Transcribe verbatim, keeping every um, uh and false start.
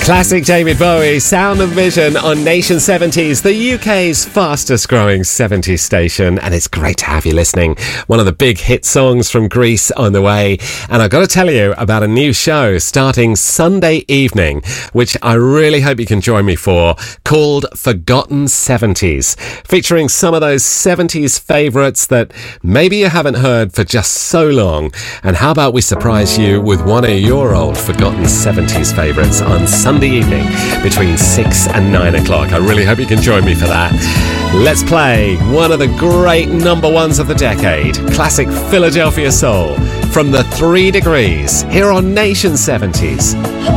Classic David Bowie, Sound and Vision on Nation seventies, the U K's fastest growing seventies station, and it's great to have you listening. One of the big hit songs from Greece on the way, and I've got to tell you about a new show starting Sunday evening, which I really hope you can join me for, called Forgotten seventies, featuring some of those seventies favourites that maybe you haven't heard for just so long. And how about we surprise you with one of your old Forgotten seventies favourites on Sunday evening between six and nine o'clock. I really hope you can join me for that. Let's play one of the great number ones of the decade, classic Philadelphia Soul from the Three Degrees, here on Nation seventies.